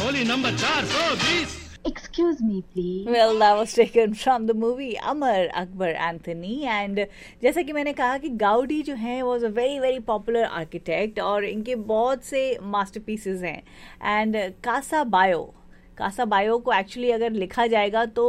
Holi number 420। Excuse me, please. Well, that was taken from the movie Amar Akbar Anthony. And जैसा कि मैंने कहा कि गाउडी जो है was a very very popular architect और इनके बहुत से masterpieces हैं. And कासा बायो को एक्चुअली अगर लिखा जाएगा तो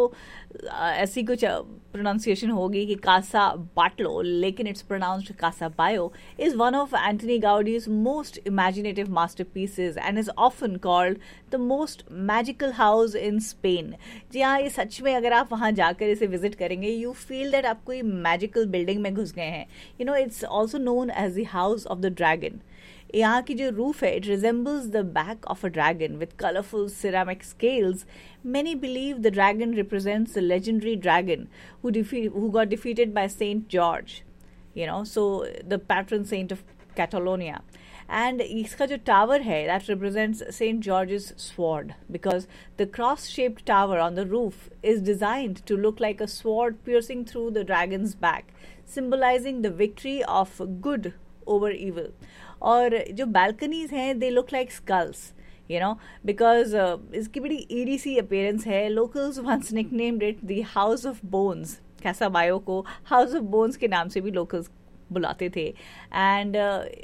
ऐसी कुछ प्रोनाउंसिएशन होगी कि कासा बाटलो, लेकिन it's pronounced Kasa bio, is one of Antony गाउडीज most imaginative masterpieces and is often called the most magical house in Spain. जी हाँ, ये सच में अगर आप वहाँ जाकर इसे विजिट करेंगे यू फील दैट आप कोई मैजिकल बिल्डिंग में घुस गए हैं. You know, it's also known as the house of the dragon. यहाँ की जो रूफ है, it resembles the back of a dragon with colourful ceramic scales. Many believe the dragon represents the legendary dragon who got defeated by Saint George, you know, so the patron saint of Catalonia. And इसका जो tower है, that represents Saint George's sword, because the cross-shaped tower on the roof is designed to look like a sword piercing through the dragon's back, symbolizing the victory of good over evil. और जो balconies हैं, they look like skulls. You know, because इसकी बड़ी eerie सी appearance है. Locals once nicknamed it the House of Bones. कैसा bio को House of Bones के नाम से भी locals बुलाते थे. And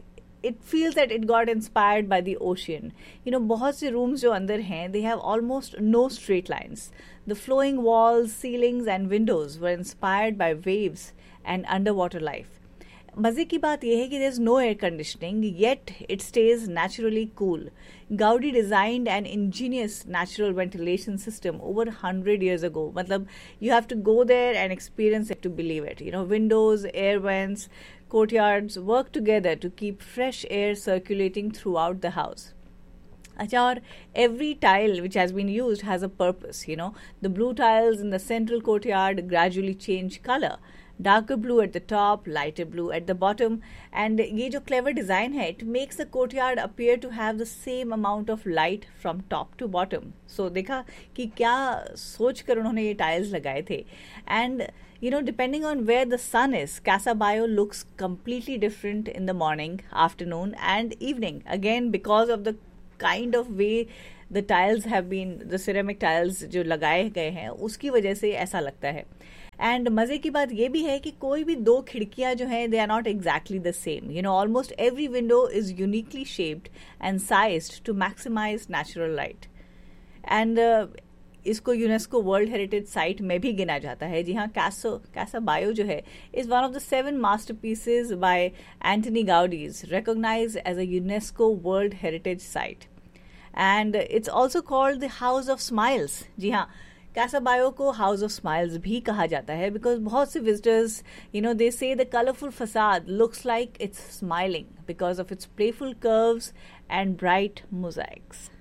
it feels that it got inspired by the ocean. You know, बहुत से rooms जो अंदर हैं, they have almost no straight lines. The flowing walls, ceilings and windows were inspired by waves and underwater life. मज़े की बात यह है कि there is no air conditioning, yet it stage naturally cool. Goudie designed N Angénieux natural ventilation system over 100 years ago. मतलब you have to go there and experience it to believe it. You know, Windows, air vents, courtyards work together to keep fresh air circulating through out the house. अच्छा, और every tile which has been used has a purpose. You know, the blue tiles in the central courtyard gradually change color. Darker blue at the top, lighter blue at the bottom. And ये जो clever design है, it makes the courtyard appear to have the same amount of light from top to bottom. So देखा कि क्या सोच कर उन्होंने ये tiles लगाए थे. And you know, depending on where the sun is, Casa Bayo looks completely different in the morning, afternoon and evening. Again, because of the kind of way the tiles have been, the ceramic tiles जो लगाए गए हैं, उसकी वजह से ऐसा लगता है. एंड मज़े की बात ये भी है कि कोई भी दो खिड़कियाँ जो हैं, they are not exactly the same. You know, almost every window is uniquely shaped and sized to maximise natural light. And इसको यूनेस्को वर्ल्ड हेरिटेज साइट में भी गिना जाता है. जी हाँ, कैसा बायो जो है is one of the 7 masterpieces bye Antony गाउडीज recognised as a UNESCO world heritage site. And it's also called the house of smiles. जी हाँ, कैसा बायो को हाउस ऑफ स्माइल्स भी कहा जाता है, बिकॉज बहुत से विजिटर्स, यू नो, दे से द कलरफुल फसाद looks like it's smiling because of its playful curves and bright मोज़ाइक्स.